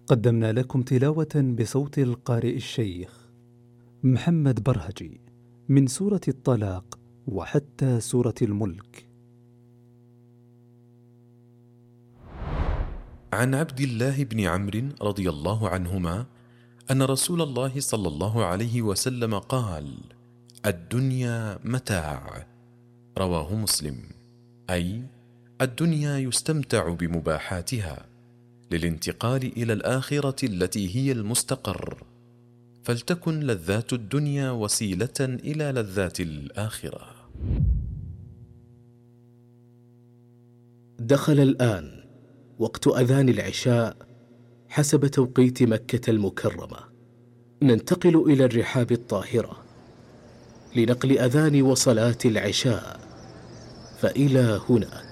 قدمنا لكم تلاوة بصوت القارئ الشيخ محمد برهجي من سورة الطلاق وحتى سورة الملك. عن عبد الله بن عمرو رضي الله عنهما أن رسول الله صلى الله عليه وسلم قال: الدنيا متاع. رواه مسلم. أي الدنيا يستمتع بمباحاتها للانتقال إلى الآخرة التي هي المستقر، فلتكن لذات الدنيا وسيلة إلى لذات الآخرة. دخل الآن وقت أذان العشاء حسب توقيت مكة المكرمة. ننتقل إلى الرحاب الطاهرة لنقل أذان وصلاة العشاء، فإلى هناك.